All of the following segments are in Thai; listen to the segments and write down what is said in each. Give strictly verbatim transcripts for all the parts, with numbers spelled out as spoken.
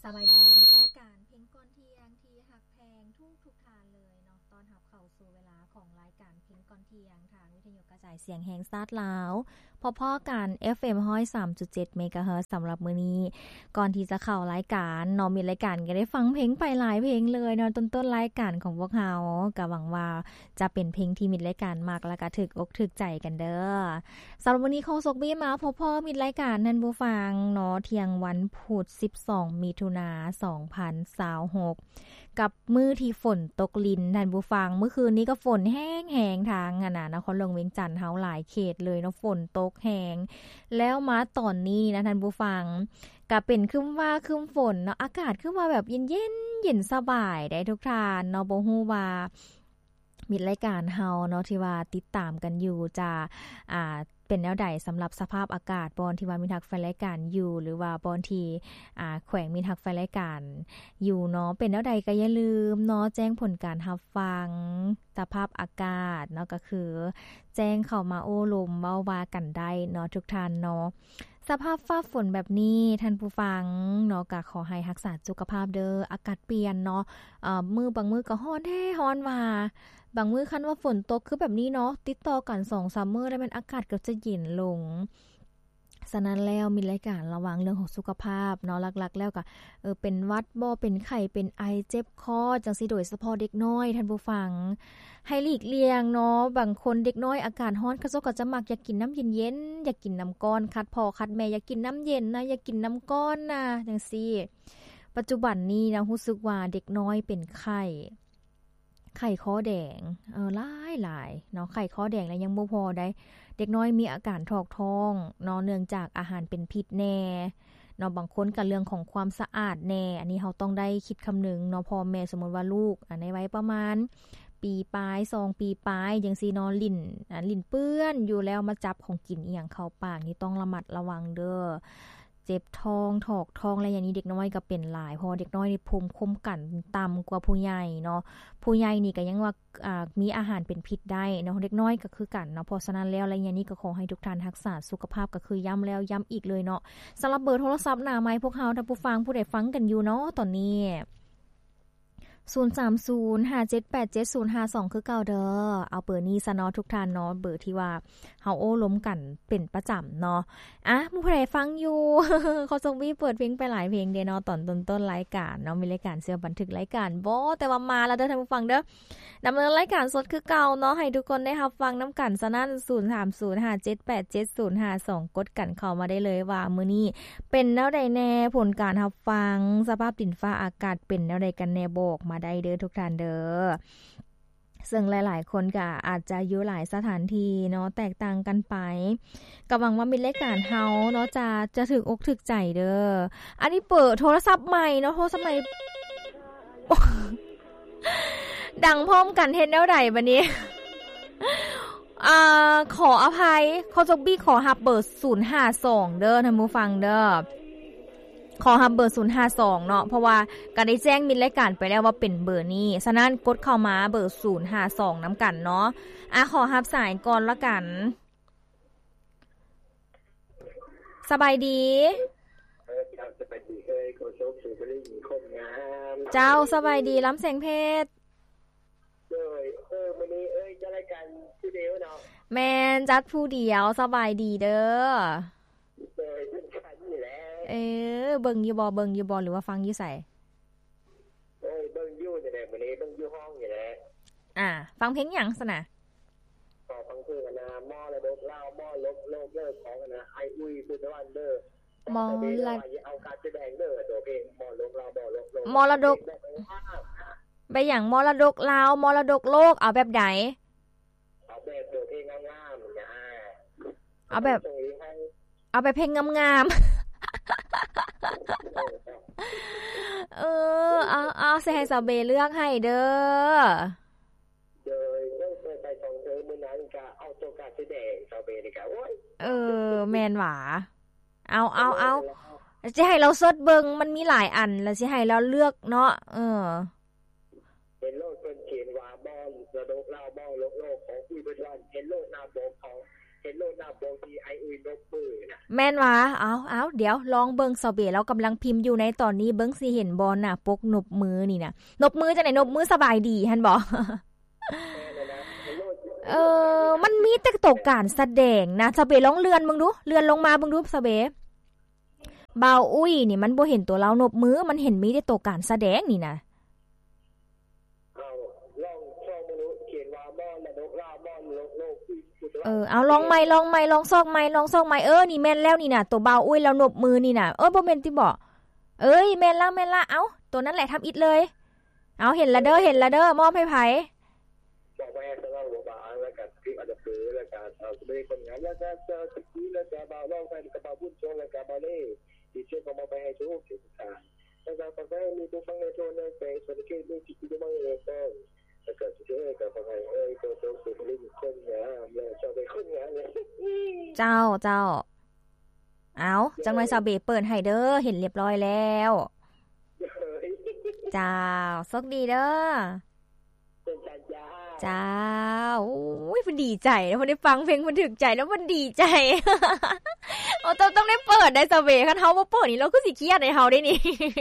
สบายดีมิดรายการเพลงก่อนเที่ยงที่หักแพงทุกทุกทานเลยเนาะตอนรับเข้าสู่เวลาของรายการเพลงก่อนเที่ยงทางวิทยุกระจายเสียงแห่งชาติลาวพอๆกัน เอฟ เอ็ม หนึ่งศูนย์สามจุดเจ็ด เมกะเฮิรตซ์สำหรับมื้อนี้ก่อนที่จะเข้ารายการเนาะมีรายการก็ได้ฟังเพลงไปหลายเพลงเลยเนาะต้นๆรายการของพวกเฮาก็หวังว่าจะเป็นเพลงที่มิดรายการมักแล้วก็ถึกอกถึกใจกันเด้อสำหรับวันนี้โคศกบี้มาพบพ่อมิดรายการท่านผู้ฟังเนาะเที่ยงวันพุธสิบสองมิถุนายนสองพันยี่สิบหกกับมื้อที่ฝนตกลินท่านผู้ฟังเมื่อคืนนี้ก็ฝนแห้งๆทางอ่ะนะนครหลวงเวียงจันทน์เฮาหลายเขตเลยเนาะฝนตกแห้งแล้วมาตอนนี้นะท่านผู้ฟังก็เป็นครึ้มว่าครึ้มฝนเนาะอากาศคือว่าแบบเย็นๆเย็นสบายได้ทุกท่านเนาะบ่ฮู้ว่ามิดรายการเฮาเนาะที่ว่าติดตามกันอยู่จะอ่าเป็นแนวใดสำหรับสภาพอากาศบอนที่ว่ามีทักแฟนรายการอยู่หรือว่าบอนที่อ่าแขวงมีทักแฟนรายการอยู่เนาะเป็นแนวใดก็อย่าลืมเนาะแจ้งผลการรับฟังสภาพอากาศเนาะก็คือแจ้งเข้ามาโอ้ลมเว้าว่ากันได้เนาะทุกท่านเนาะสภาพฟ้าฝนแบบนี้ท่านผู้ฟังเนาะก็ขอให้รักษาสุขภาพเด้ออากาศเปลี่ยนเนาะเอ่อมื้อบางมื้อก็ร้อนแท้ร้อนว่าบางมื้อคันว่าฝนตกคือแบบนี้เนาะติดต่อกัน สองถึงสาม มื้อแล้วมันอากาศก็จะเย็นลงฉะนั้นแล้วมีรายการระวังเรื่องของสุขภาพเนาะหลักๆแล้วก็เออเป็นหวัดบ่เป็นไข้เป็นไอเจ็บคอจังซี่โดยเฉพาะเด็กน้อยท่านผู้ฟังให้หลีกเลี่ยงเนาะบางคนเด็กน้อยอากาศร้อนเขาเจ้าก็จะมักอยากกินน้ำเย็นๆอยากกินน้ำก้อนคัดพ่อคัดแม่อยากกินน้ำเย็นนะอยากกินน้ำก้อนนะจังซี่ปัจจุบันนี้นะรู้สึกว่าเด็กน้อยเป็นไข้ไข้คอแดงเออหลายๆเนาะไข้คอแดงแล้วยังบ่พอได้เด็กน้อยมีอาการท้องท้องเนาะเนื่องจากอาหารเป็นพิษแน่เนาะบางคนก็เรื่องของความสะอาดแน่อันนี้เฮาต้องได้คิดคำนึงเนาะพ่อแม่สมมุติว่าลูกอันในวัยประมาณปีปลายสองปีปลายจังซี่เนาะลิ้นอ่าลิ้นเปื้อนอยู่แล้วมาจับของกินอีหยังเข้าปากนี่ต้องระมัดระวังเด้อเจ็บท้องถอกท้องอะไรอย่างนี้เด็กน้อยก็เป็นหลายเพราะเด็กน้อยนี่ภูมิคุ้มกันต่ำกว่าผู้ใหญ่เนาะผู้ใหญ่นี่ก็ยังว่าอ่ามีอาหารเป็นพิษได้เนาะเด็กน้อยก็คือกันเนาะเพราะฉะนั้นแล้วอะไรอย่างนี้ก็ขอให้ทุกท่านรักษาสุขภาพก็คือย้ำแล้วย้ำอีกเลยเนาะสำหรับเบอร์โทรศัพท์หน้าไมค์พวกเฮาท่านผู้ฟังผู้ใดฟังกันอยู่เนาะตอนนี้ศูนย์ สาม ศูนย์ ห้า เจ็ด แปด เจ็ด ศูนย์ ห้า สองคือเก่าเด้อเอาเบอร์นี้ซะเนาะทุกท่านเนาะเบอร์ที่ว่าเฮาโอ้ล้มกันเป็นประจำเนาะอ่ะผู้ใดฟังอยู่ เขาส่งมีเปิดเพลงไปหลายเพลงเด้เนาะตอนต้นๆรายการเนาะมีรายการเสียงบันทึกรายการบ่แต่ว่ามาแล้วเด้อท่านผู้ฟังเด้อดำเนินรายการสดคือเก่าเนาะให้ทุกคนได้รับฟังนำกันซะนั่นศูนย์ สาม ศูนย์ ห้า เจ็ด แปด เจ็ด ศูนย์ ห้า สองกดกันเข้ามาได้เลยว่ามื้อนี้เป็นแนวใดแน่ผลการรับฟังสภาพดินฟ้าอากาศเป็นแนวใดกันแน่บอกมาได้เด้อทุกท่านเด้อซึ่งหลายๆคนก็อาจจะอยู่หลายสถานที่เนาะแตกต่างกันไปก็หวังว่ามิตรรายการเฮาเนาะจะจะถึกอกถึกใจเด้ออันนี้เปิดโทรศัพท์ใหม่เนาะโทรศัพท์ใหม่ ดังพร้อมกันเฮ็ดแนวใดบัดนี้ อ่าขออภัยขอจกบี้ขอรับเบอร์ศูนย์ ห้า สองเด้อท่านผู้ฟังเด้อขอรับเบอร์ศูนย์ ห้า สองเนาะเพราะว่าก็ได้แจ้งมิตรรายการไปแล้วว่าเป็นเบอร์นี้ฉะนั้นกดเข้ามาเบอร์ศูนย์ ห้า สองนำกันเนาะอ่ะขอรับสายก่อนละกันสบายดีเออเจ้าสบายดีเอ้ยโคโชคสุบริมีคมงามเจ้าสบายดีล้ำแสงเพชรเอ้ยเออมื้อนี้เอ้ยจะรายการผู้เดียวเนาะแม่นจัดผู้เดียวสบายดีเด้อเอ้ยเป็นคันอยู่แล้วเออเบิ่งอยู่บ่เบิ่งอยู่บ่หรือว่าฟังอยู่ไสเอ้ยเบิ่งอยู่นี่แหละมื้อนี้เบิ่งอยู่ห้องนี่แหละอ่าฟังเพลงหยังซะน่ะขอฟังเพลงนะมอระดกลาวมอลบโลกเลิกของนะไอ้อุ้ยพุทธวันเด้อมอระเอาการแสดงเด้อตัวเพลงมอลบลาวมอลบโลกมรดกไปหยังมรดกลาวมรดกโลกเอาแบบใดเอาแบบตัวเพลงงามๆนะเอาแบบเอาแบบเพลงงามๆเออเอาเอาสิให้สาวเบเลือกให้เด้อเด้อเด้อไปส่งเธอมื้อนั้นก็เอาตัวการแสดงสาวเบนี่ก็โอ้ยเออแม่นหว่าเอาเอาเอาสิให้เราเสิร์ชเบิ่งมันมีหลายอันแล้วสิให้เราเลือกเนาะเออเป็นโลกเพิ่นเขียนว่าบ่ระดกลาวบ่โลกโลกของผู้เพิ่นว่าเห็นโลกหน้าโบกของเห็นโลดหน้าโปงที่ไออุ้ยนกมือนะแม่นวะเอาเอาเดี๋ยวลองเบิ่งซอเบเรากำลังพิมพ์อยู่ในตอนนี้เบิ่งสิเห็นบ่หน้าปกนบมือนี่นะนบมือจังได๋นบมือสบายดีหั่นบ่เออมันมีแต่ตกการแสดงนะซอเบลองเลื่อนมึงดูเลื่อนลงมาเบิ่งดูซอเบบ่าวอุ้ยนี่มันบ่เห็นตัวเรานบมือมันเห็นมีแต่ตกการแสดงนี่นะเออเอาลองใหม่ลองใหม่ลองซอกใหม่ลองซอกใหม่เออนี่แม่นแล้วนี่น่ะตัวเบาอุ้ยแล้วนบมือนี่น่ะเออบ่แม่นติบ่เอ้ยแม่นแล้วแม่นละเอ้าตัวนั้นแหละทำอิดเลยเอาเห็นละเด้อเห็นละเด้อมอบให้ไผบอกว่าจะเล่าบ่บาแล้วก็คลิปอาจจะเผลอแล้วก็เอาไปคนงานแล้วก็จะตะกี้แล้วก็บ่าวลองไปกับบ่าวบุญโชว์แล้วก็บ่าวเล่ดิเชื่อก็มาไปให้ชูสิค่ะแล้วก็ฟังได้มีตัวฟังในโทรในเฟซบุ๊กที่มีที่จะมาเองก็แล้วก็สิเอ้ยก็ฟังให้เอ้ยตัวตัวสุดลิ้นคนงามแล้วชอบไปคนงามเลยเจ้าเจ้าเอาจังหน่อยซาเบเปิดให้เด้อเห็นเรียบร้อยแล้วเจ้าโชคดีเด้อเจ้าโอ้ยมันดีใจแล้วพอได้ฟังเพลงมันถึกใจแล้วมันดีใจโอ้ต้องต้องได้เปิดได้ซาเบคันเฮาบ่เปิดนี่เราก็สิเครียดให้เฮาได้นี่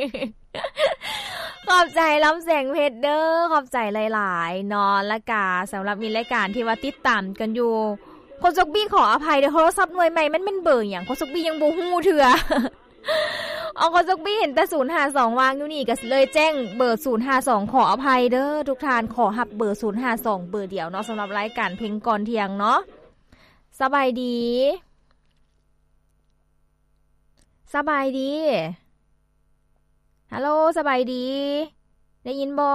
ขอบใจลำแสงเพชรเด้อขอบใจหลายๆนอนละกาสำหรับมีรายการที่ว่าติดตามกันอยู่โคซกบี้ขออภัยเด้อโทรศัพท์หน่วยใหม่มันเป็นเบอร์หยังโคซกบี้ยังบ่ฮู้เทื่ออ๋อโคซกบี้เห็นแต่ศูนย์ห้าสองวางอยู่นี่ก็เลยแจ้งเบอร์ศูนย์ห้าสองขออภัยเด้อทุกท่านขอรับเบอร์ศูนย์ห้าสองเบอร์เดียวเนาะสำหรับรายการเพลงก่อนเที่ยงเนาะสบายดีสบายดีฮัลโหลสบายดีได้ยินบ่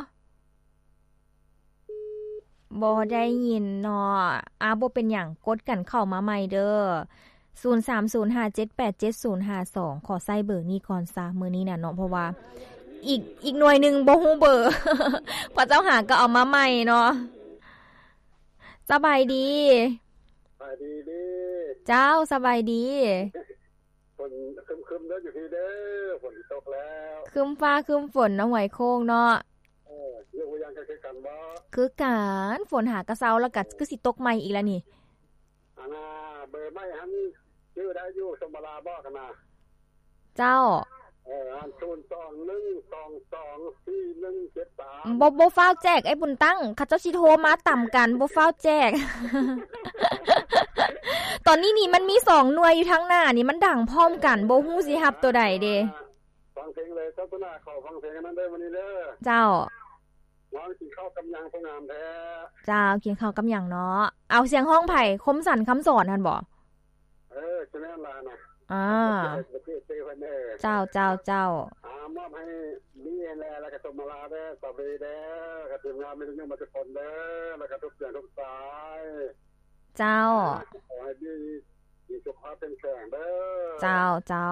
บ่ได้ยินเนาะอ่ะบ่เป็นหยังกดกันเข้ามาใหม่เด้อศูนย์ สาม ศูนย์ ห้า เจ็ด แปด เจ็ด ศูนย์ ห้า สองขอใส่เบอร์นี้ก่อนซะมื้อนี้น่ะเนาะเพราะว่าอีกอีกหน่วยนึงบ่ฮู้เบอร์พอเจ้าหาก็เอามาใหม่เนาะสบายดีสบายดีดิเจ้าสบายดีฝนครึมๆแล้วอยู่ที่เด้อฝนตกแล้วครึมฟ้าครึมฝนน้ำไหวโค้งเนาะเออเรื่องว่ายังคือกันบ่คือกันฝนหากระเซาแล้วก็คือสิตกใหม่อีกแล้วนี่อ่านะเบอร์ใหม่หันชื่อได้อยู่สมราบ่กันนะเจ้าเอออันศูนย์ สอง หนึ่ง สอง สอง สี่ หนึ่ง เจ็ด สามบ่บ่ฟ้าวแจกไอ้บุญตั้งเขาเจ้าสิโทรมาต่ำกันบ่ฟ้าวแจกตอนนี้นี่มันมีสองหน่วยอยู่ทั้งหน้านี่มันดังพร้อมกันบ่ฮู้สิรับตัวใดเด้ฟังเพลงเลยเจ้าตัวหน้าขอฟังเพลงนั้นได้วันนี้เด้อเจ้าวางกินข้าวกำยังพงามแท้เจ้ากินข้าวกำยังเนาะเอาเสียงห้องไผ่คมสันคำสอนหั่นบ่เออจะแม่นล่ะนะอ่าเจ้าเจ้าเจ้าอ่ามอบให้ดีแลแล้วก็สมราเด้อสบายเด้อก็ทีมงานมีทุกอย่างมาทุกคนเด้อแล้วก็ทุกอย่างทุกสายเจ้าขอให้ดีมีสุขภาพเป็นแข็งเด้อเจ้าเจ้า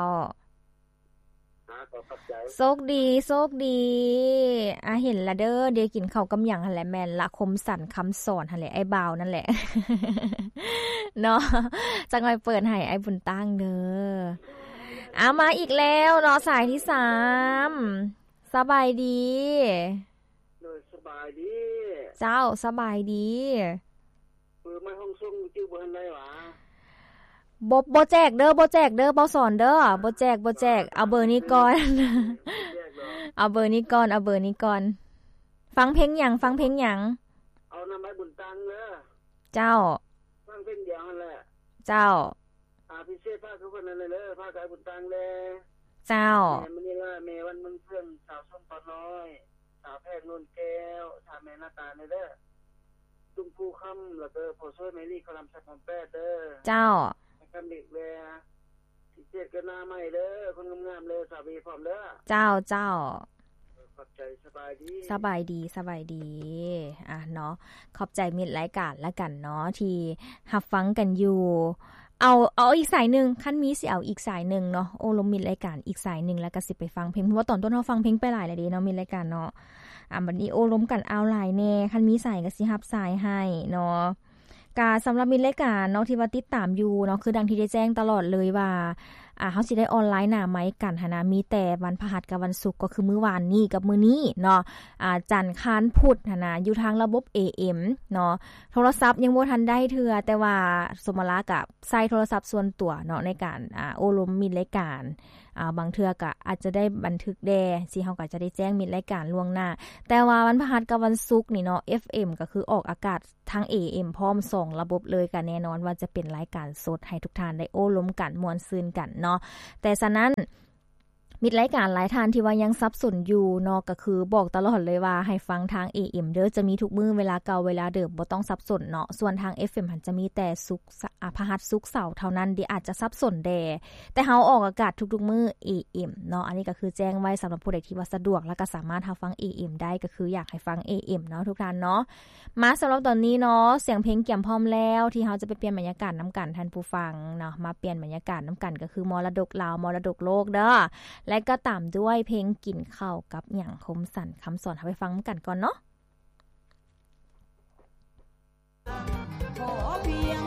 โชคดีโชคดีอ่ะเห็นละเด้อเดี๋ยวกินข้าวกำหยังหั่นแหละแม่นละคมสันคำสอนหั่นแหละไอ้บ่าวนั่นแหละเนาะจังไว้เปิดให้ไอ้บุญตั้งเด้ออ่ะมาอีกแล้วเนาะสายที่สามสบายดีโดยสบายดีเจ้าสบายดีเออมาห้องส่งชื่อบ่ทันได้หว่าบ่บ่แจกเด้อบ่แจกเด้อบ่สอนเด้อบ่แจกบ่แจกเอาเบอร์นี้ก่อนเอาเบอร์นี้ก่อนเอาเบอร์นี้ก่อนฟังเพลงหยังฟังเพลงหยังเอานำไม้บุญตังเด้อเจ้าฟังเพลงเดียวนั่นแหละเจ้าอ่าพิเศษภาคทุกคนนั่นเลยเด้อภาคสายบุญตังแลเจ้าแม่มื้อนี้ว่าแม่วันมึงเพิ่นสาวส้มปอน้อยสาวแพทย์นุ่นแก้วสาวแม่หน้าตาเด้อตุ้มผู้ค่ำแล้วก็พ่อช่วยแมรี่คลำสักของแปดเด้อเจ้ากันเด็กแลพิเศษกันหน้าใหม่เด้อคนงามๆเลยสามีพร้อมเด้อเจ้าเจ้าขอบใจสบายดีสบายดีสบายดีอ่ะเนาะขอบใจมิตรรายการละกันเนาะที่รับฟังกันอยู่เอาเอาอีกสายนึงคันมีสิเอาอีกสายนึงเนาะโอ้ลมมิตรรายการอีกสายนึงแล้วก็สิไปฟังเพลงเพราะว่าตอนต้นเฮาฟังเพลงไปหลายแล้วเด้เนาะมิตรรายการเนาะอ่ะบัดนี้โอ้ลมกันเอาหลายแน่คันมีสายก็สิรับสายให้เนาะกาสำหรับมิตรรายการเนาะที่ว่าติดตามอยู่เนาะคือดังที่ได้แจ้งตลอดเลยว่าอ่าเฮาสิได้ออนไลน์หน้าไม้กันหันนะมีแต่วันพฤหัสกับวันศุกร์ก็คือมื้อวานนี้กับมื้อนี้เนาะอ่าจันทร์ค้านพุธหันนะอยู่ทางระบบ เอ เอ็ม เนาะโทรศัพท์ยังบ่ทันได้เทื่อแต่ว่าสมรากับใช้โทรศัพท์ส่วนตัวเนาะในการอ่าโอลมมีรายการอ่าบางเทื่อก็อาจจะได้บันทึกแดสิเฮาก็จะได้แจ้งมีรายการล่วงหน้าแต่ว่าวันพฤหัสกับวันศุกร์นี่เนาะ เอฟ เอ็ม ก็คือออกอากาศทาง เอ เอ็ม พร้อมสองระบบเลยก็แน่นอนว่าจะเป็นรายการสดให้ทุกท่านได้โอ้ล้มกันม่วนซื่นกันเนาะแต่ฉะนั้นมิดรายการหลายท่านที่ว่ายังซับสนอยู่เนาะก็คือบอกตลอดเลยว่าให้ฟังทาง เอ เอ็ม เด้อจะมีทุกมื้อเวลาเก่าเวลาเดิมบ่ต้องซับสนเนาะส่วนทาง เอฟ เอ็ม มันจะมีแต่ศุกร์พฤหัสศุกร์เสาร์เท่านั้นที่อาจจะซับสนแดแต่เฮาออกอากาศทุกๆมื้อ เอ เอ็ม เนาะอันนี้ก็คือแจ้งไว้สำหรับผู้ใดที่ว่าสะดวกแล้วก็สามารถรับฟัง เอ เอ็ม ได้ก็คืออยากให้ฟัง เอ เอ็ม เนาะทุกท่านเนาะมาสำหรับตอนนี้เนาะเสียงเพลงเกี่ยมพร้อมแล้วที่เฮาจะไปเปลี่ยนบรรยากาศนำกันท่านผู้ฟังเนาะมาเปลี่ยนบรรยากาศนำกันก็คือมรดกลาวมรดกโลกเด้อและก็ตามด้วยเพลงกินข้าวกับหยังคมสันคำสอนเฮาไปฟังกันก่อนเนาะขอเพียง